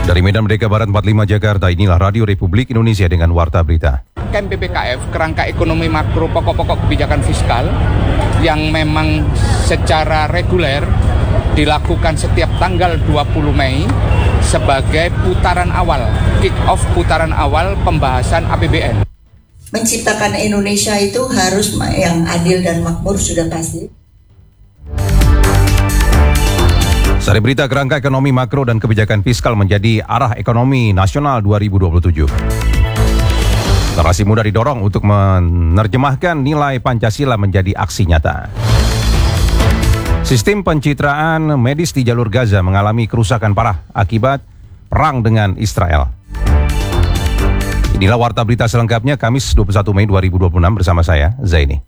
Dari Medan Merdeka Barat 45 Jakarta, inilah Radio Republik Indonesia dengan Warta Berita. KEM PPKF, kerangka ekonomi makro pokok-pokok kebijakan fiskal yang memang secara reguler dilakukan setiap tanggal 20 Mei sebagai putaran awal, kick-off putaran awal pembahasan APBN. Menciptakan Indonesia itu harus yang adil dan makmur sudah pasti. Sari berita, kerangka ekonomi makro dan kebijakan fiskal menjadi arah ekonomi nasional 2027. Generasi muda didorong untuk menerjemahkan nilai Pancasila menjadi aksi nyata. Sistem pencitraan medis di jalur Gaza mengalami kerusakan parah akibat perang dengan Israel. Inilah Warta Berita selengkapnya Kamis 21 Mei 2026 bersama saya, Zaini.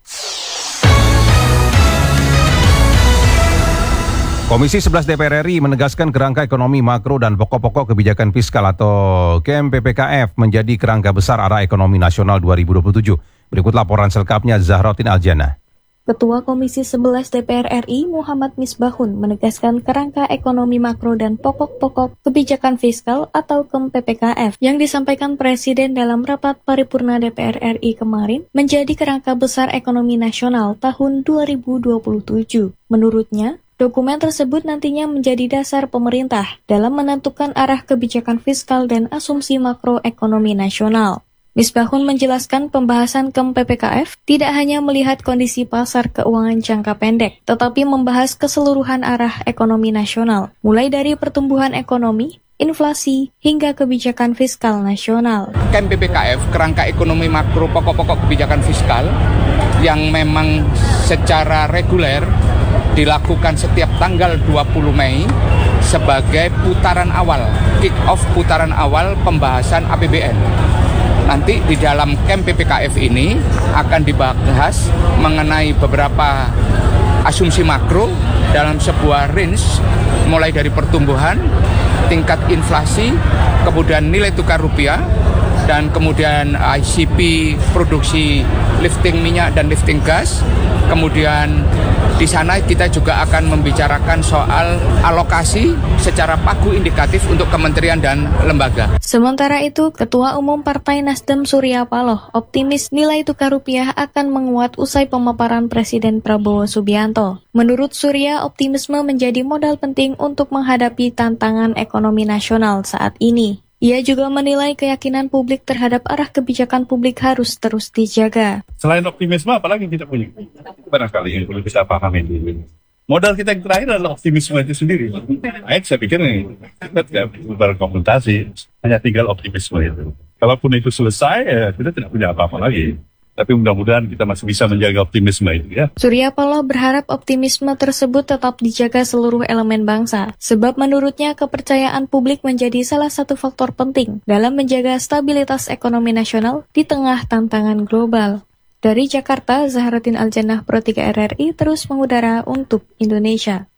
Komisi 11 DPR RI menegaskan kerangka ekonomi makro dan pokok-pokok kebijakan fiskal atau KEM PPKF menjadi kerangka besar arah ekonomi nasional 2027. Berikut laporan selengkapnya Zahrotin Aljana. Ketua Komisi 11 DPR RI Muhammad Misbahun menegaskan kerangka ekonomi makro dan pokok-pokok kebijakan fiskal atau KEM PPKF yang disampaikan Presiden dalam rapat paripurna DPR RI kemarin menjadi kerangka besar ekonomi nasional tahun 2027. Menurutnya, dokumen tersebut nantinya menjadi dasar pemerintah dalam menentukan arah kebijakan fiskal dan asumsi makroekonomi nasional. Misbahun menjelaskan pembahasan KEM PPKF tidak hanya melihat kondisi pasar keuangan jangka pendek, tetapi membahas keseluruhan arah ekonomi nasional, mulai dari pertumbuhan ekonomi, inflasi, hingga kebijakan fiskal nasional. KEM PPKF, kerangka ekonomi makro pokok-pokok kebijakan fiskal yang memang secara reguler dilakukan setiap tanggal 20 Mei sebagai putaran awal, kick-off putaran awal pembahasan APBN. Nanti di dalam KEM PPKF ini akan dibahas mengenai beberapa asumsi makro dalam sebuah range mulai dari pertumbuhan, tingkat inflasi, kemudian nilai tukar rupiah, dan kemudian ICP produksi lifting minyak dan lifting gas. Kemudian di sana kita juga akan membicarakan soal alokasi secara pagu indikatif untuk kementerian dan lembaga. Sementara itu, Ketua Umum Partai Nasdem Surya Paloh optimis nilai tukar rupiah akan menguat usai pemaparan Presiden Prabowo Subianto. Menurut Surya, optimisme menjadi modal penting untuk menghadapi tantangan ekonomi nasional saat ini. Ia juga menilai keyakinan publik terhadap arah kebijakan publik harus terus dijaga. Selain optimisme, apalagi kita punya? Barangkali yang perlu kita pahami dulu. Modal kita yang terakhir adalah optimisme itu sendiri. Saya pikir kita tidak berkomunikasi, hanya tinggal optimisme itu. Kalaupun itu selesai, kita tidak punya apa-apa lagi. Tapi mudah-mudahan kita masih bisa menjaga optimisme itu ya. Surya Paloh berharap optimisme tersebut tetap dijaga seluruh elemen bangsa. Sebab menurutnya kepercayaan publik menjadi salah satu faktor penting dalam menjaga stabilitas ekonomi nasional di tengah tantangan global. Dari Jakarta, Zahrotin Aljana, Pro 3 RRI terus mengudara untuk Indonesia.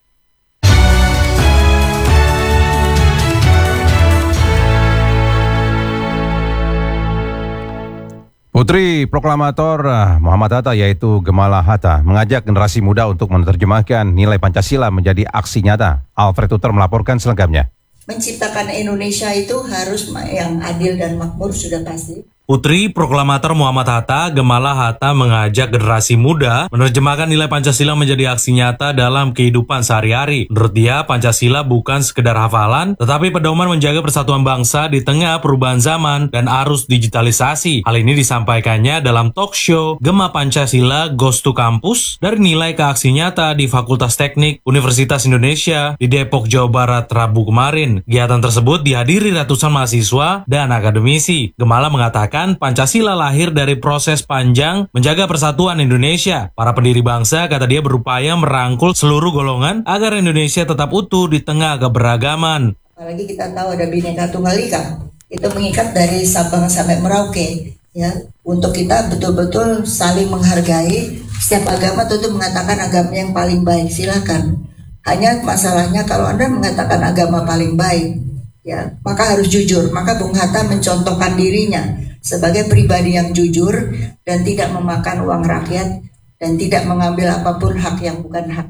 Putri Proklamator Muhammad Hatta yaitu Gemala Hatta mengajak generasi muda untuk menerjemahkan nilai Pancasila menjadi aksi nyata. Alfred Tuter melaporkan selengkapnya. Menciptakan Indonesia itu harus yang adil dan makmur sudah pasti. Putri Proklamator Muhammad Hatta, Gemala Hatta mengajak generasi muda menerjemahkan nilai Pancasila menjadi aksi nyata dalam kehidupan sehari-hari. Menurut dia, Pancasila bukan sekedar hafalan, tetapi pedoman menjaga persatuan bangsa di tengah perubahan zaman dan arus digitalisasi. Hal ini disampaikannya dalam talk show Gema Pancasila Goes to Campus dari nilai ke aksi nyata di Fakultas Teknik Universitas Indonesia di Depok, Jawa Barat, Rabu kemarin. Kegiatan tersebut dihadiri ratusan mahasiswa dan akademisi. Gemala mengatakan Pancasila lahir dari proses panjang menjaga persatuan Indonesia. Para pendiri bangsa, kata dia, berupaya merangkul seluruh golongan agar Indonesia tetap utuh di tengah keberagaman. Apalagi kita tahu ada Bhinneka Tunggal Ika, itu mengikat dari Sabang sampai Merauke. Ya, untuk kita betul-betul saling menghargai. Setiap agama tentu mengatakan agama yang paling baik, silakan. Hanya masalahnya kalau Anda mengatakan agama paling baik, ya, maka harus jujur. Maka Bung Hatta mencontohkan dirinya sebagai pribadi yang jujur dan tidak memakan uang rakyat dan tidak mengambil apapun hak yang bukan hak.